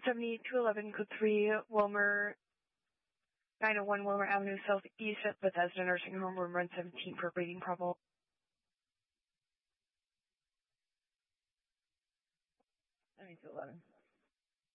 7211 Code 3, Wilmer, 901 Wilmer Avenue Southeast at Bethesda Nursing Home, room run 17 for breathing problem. 7211.